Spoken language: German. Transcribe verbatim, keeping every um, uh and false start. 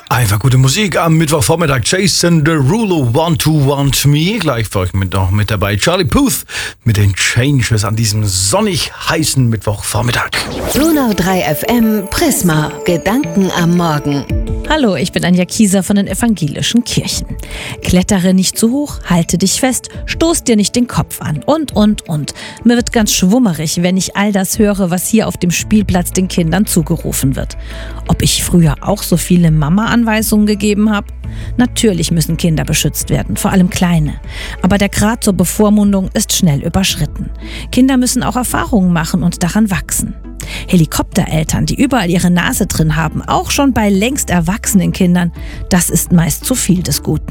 Einfach gute Musik am Mittwochvormittag. Jason Derulo, Want to Want Me. Gleich folgt mit noch mit dabei Charlie Puth mit den Changes an diesem sonnig heißen Mittwochvormittag. Donau drei F M Prisma. Gedanken am Morgen. Hallo, ich bin Anja Kieser von den evangelischen Kirchen. Klettere nicht zu hoch, halte dich fest, stoß dir nicht den Kopf an und, und, und. Mir wird ganz schwummerig, wenn ich all das höre, was hier auf dem Spielplatz den Kindern zugerufen wird. Ob ich früher auch so viele Mama-Anweisungen gegeben habe? Natürlich müssen Kinder beschützt werden, vor allem Kleine. Aber der Grad zur Bevormundung ist schnell überschritten. Kinder müssen auch Erfahrungen machen und daran wachsen. Helikoptereltern, die überall ihre Nase drin haben, auch schon bei längst erwachsenen Kindern, das ist meist zu viel des Guten.